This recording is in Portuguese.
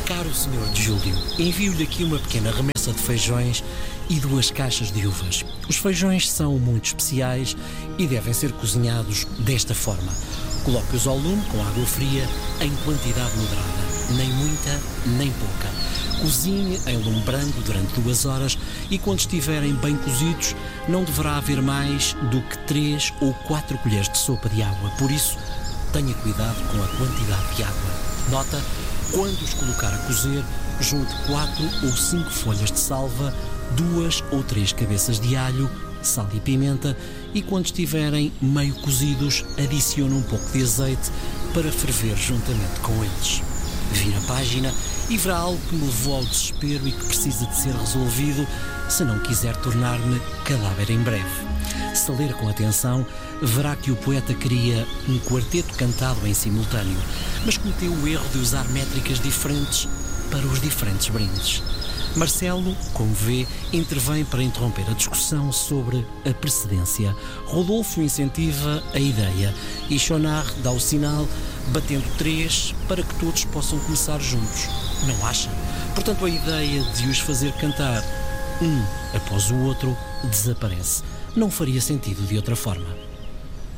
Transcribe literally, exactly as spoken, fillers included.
Caro senhor de Júlio, envio-lhe aqui uma pequena remessa de feijões e duas caixas de uvas. Os feijões são muito especiais e devem ser cozinhados desta forma. Coloque-os ao lume com água fria em quantidade moderada, nem muita, nem pouca. Cozinhe em lume brando durante duas horas e quando estiverem bem cozidos não deverá haver mais do que três ou quatro colheres de sopa de água. Por isso, tenha cuidado com a quantidade de água. Nota, quando os colocar a cozer, junte quatro ou cinco folhas de salva, duas ou três cabeças de alho, sal e pimenta e quando estiverem meio cozidos, adicione um pouco de azeite para ferver juntamente com eles. Vira a página e verá algo que me levou ao desespero e que precisa de ser resolvido se não quiser tornar-me cadáver em breve. Se ler com atenção, verá que o poeta queria um quarteto cantado em simultâneo, mas cometeu o erro de usar métricas diferentes para os diferentes brindes. Marcelo, como vê, intervém para interromper a discussão sobre a precedência. Rodolfo incentiva a ideia e Chonar dá o sinal, batendo três para que todos possam começar juntos. Não acha? Portanto, a ideia de os fazer cantar um após o outro desaparece. Não faria sentido de outra forma.